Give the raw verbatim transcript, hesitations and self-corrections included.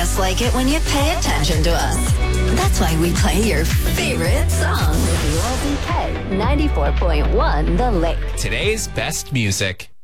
just like it when you pay attention to us. That's why we play your favorite songs. W L D K ninety-four point one The Lake. Today's best music.